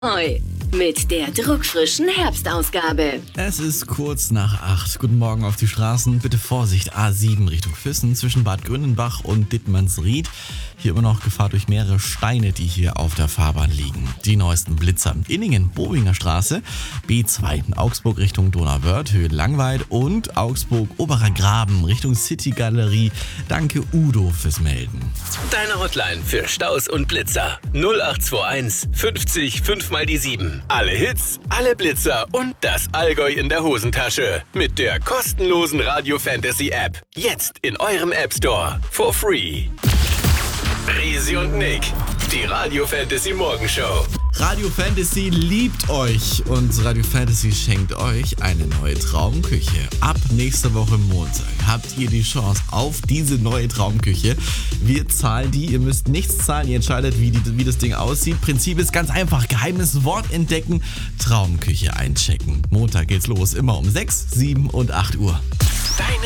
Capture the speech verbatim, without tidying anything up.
Hoi, mit der druckfrischen Herbstausgabe. Es ist kurz nach acht. Guten Morgen auf die Straßen. Bitte Vorsicht, A sieben Richtung Füssen zwischen Bad Grünenbach und Dittmannsried. Hier immer noch Gefahr durch mehrere Steine, die hier auf der Fahrbahn liegen. Die neuesten Blitzer. Inningen, Bobinger Straße, B zwei, Augsburg Richtung Donauwörth, Höhe Langweid und Augsburg Oberer Graben Richtung City Galerie. Danke Udo fürs Melden. Deine Hotline für Staus und Blitzer. null acht zwei eins fünfzig fünf mal die sieben. Alle Hits, alle Blitzer und das Allgäu in der Hosentasche. Mit der kostenlosen Radio Fantasy App. Jetzt in eurem App Store. For free. Resi und Nick, die Radio Fantasy Morgenshow. Radio Fantasy liebt euch und Radio Fantasy schenkt euch eine neue Traumküche. Ab nächster Woche Montag habt ihr die Chance auf diese neue Traumküche. Wir zahlen die, ihr müsst nichts zahlen, ihr entscheidet, wie, die, wie das Ding aussieht. Prinzip ist ganz einfach, geheimes Wort entdecken, Traumküche einchecken. Montag geht's los, immer um sechs, sieben und acht Uhr. Deine